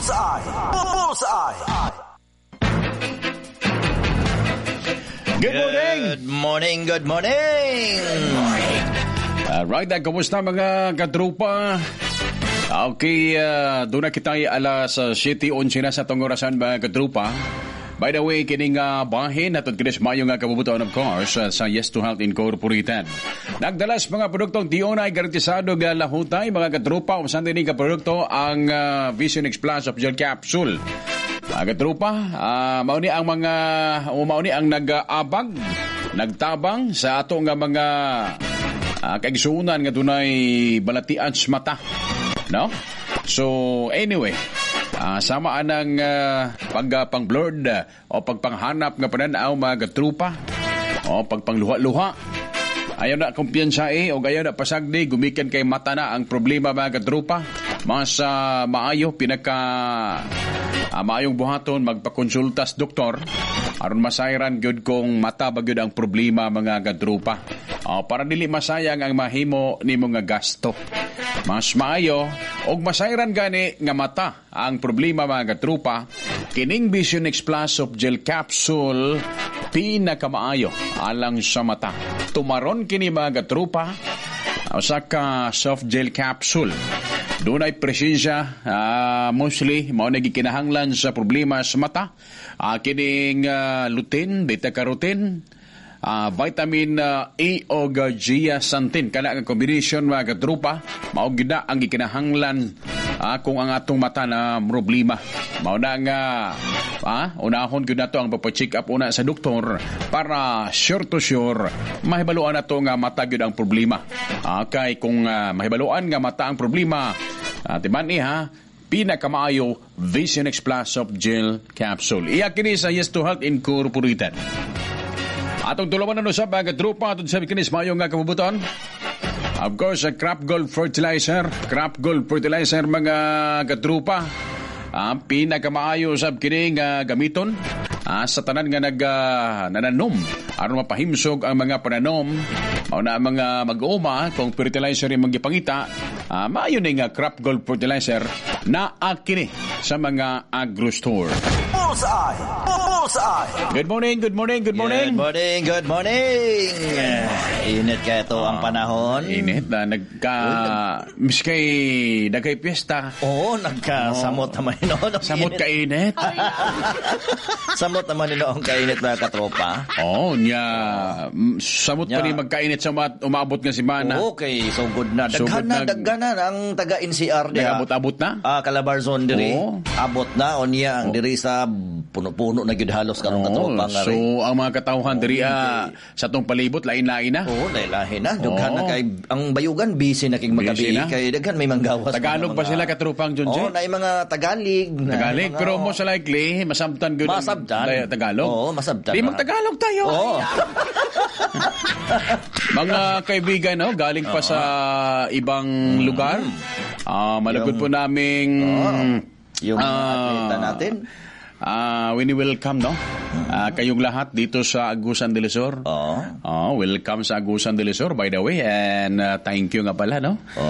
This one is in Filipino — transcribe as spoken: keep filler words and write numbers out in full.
Bullseye! Bullseye! Good morning! Good morning, good morning! Alright, uh, kamusta mga katrupa? Okay, uh, doon na kita alas uh, City onse na sa itong orasan mga katrupa. By the way, kining uh, bahin at kinis mayo nga kabubuton of course uh, sa Yes to Health Incorporated. Nagdalas mga produktong Tionay garantisado nga lahutay mga katrupa kung saan din ka produkto ang uh, Vision X Plus of Gel Capsule. Mga katrupa, uh, mauni ang mga o mauni ang nag-abag, nagtabang sa ato nga mga uh, kaigsuunan nga dunay balatian sa mata. No? So, anyway, Uh, sama anang uh, pagpang-blurred uh, o pagpanghanap nga pananaw mga katrupa o pagpangluha-luha. Ayaw na kumpiyansa eh o ayaw na pasagdi gumikan kay mata na ang problema mga katrupa. Mas uh, maayo pinaka uh, maayong buhaton magpakonsulta sa doktor aron masayran gyud kung mata ba gyud ang problema mga katrupa. Uh, para dili masayang ang mahimo nimo nga gasto. Mas maayo og masayran gani nga mata ang problema mga katrupa, kining Vision X Plus of Gel Capsule pinakamaayo alang sa mata. Tumaron kini mga katrupa usa ka soft gel capsule. Dunay presensya uh, mostly mao na gikinahanglan sa problema sa mata. Uh, kining uh, lutein, beta-carotene, Uh, vitamin uh, A o zeaxanthin kana ang combination mga katrupa mao gid ang gikinahanglan uh, kung ang atong mata na problema mao na nga uh, unahon gyud nato ang papa-check up una sa doktor para sure to sure mahibaluan nato nga mata gyud ang problema. Uh, kay kung uh, mahibaluan nga mata ang problema uh, timan ni ha pinakamaayo Vision X Plus of Gel Capsule. Iya kini sa Yes to Health Incorporated. Atong tulaman na sa mga katrupa atong sabi kinis mayo nga kabubuton. Of course, uh, Crop Gold Fertilizer. Crop Gold Fertilizer mga katrupa. Uh, pinakamaayo sab kini nga gamiton uh, sa tanan nga nag uh, nananom aron mapahimsog ang mga pananom mao na mga mag-uma kung fertilizer yung magipangita uh, maayo ni nga Crop Gold Fertilizer na akini sa mga agro store. Bullseye! Bullseye! Good morning, good morning, good morning. Good morning, good morning. Init kaya ito ang panahon. Init na nagka miskay dagay piyesta. Oo, nagkasamot naman inoon. Samot ka init. Samot naman inoon kainit mga katropa. Oo, nya samot pa ni magkainit sa mat umabot nga si Mana. Okay, so good na. So Daghan good na, na. daghan na ang taga-N C R diha. Abot-abot na. Ah, Calabarzon diri. Oo. Abot na o niya ang Oo. diri sa puno-puno na gyud halos karong katropa nga So rin. ang mga katawhan diri ah, sa tong palibot lain-lain na. Oo, lahi-lahi na. Daghan Oo. na kay ang bayugan busy na king Busy magabi na. kay daghan may manggawas. Tagalog mga- pa sila katrupang Junje. Oo, na yung mga Tagalog. Na, Tagalog, mga- pero most likely, masabtan gud. ang- Masabtan. Tay- Tagalog. Oo, masabtan Di na. mag-Tagalog tayo. Oo. Mga kaibigan, no, galing pa sa ibang lugar. Ah, malagod po naming Yung mga Ah. atleta natin. Ah, we welcome, no? Ah, kayong lahat dito sa Agusan del Sur. Oo. Oh, welcome sa Agusan del Sur, by the way. And ah, thank you nga pala, no?